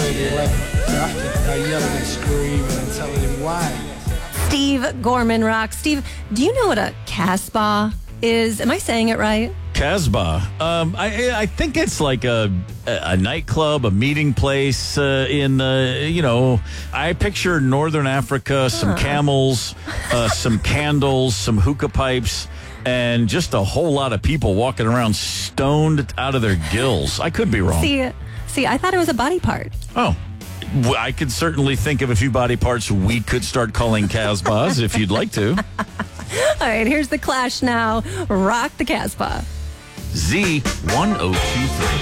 day the 11th after yelling and screaming and telling him why. Steve Gorman rocks. Steve, do you know what a Casbah is? Am I saying it right? Casbah. I think it's like a nightclub, a meeting place I picture Northern Africa, some camels, some candles, some hookah pipes, and just a whole lot of people walking around stoned out of their gills. I could be wrong. See, I thought it was a body part. Oh. I could certainly think of a few body parts we could start calling Casbahs if you'd like to. All right, here's the Clash now. Rock the Casbah. Z1023.